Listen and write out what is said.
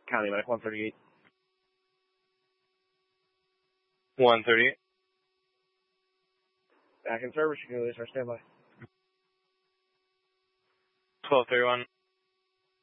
County Medic 138. 138. Back in service. You can release our standby. 1231.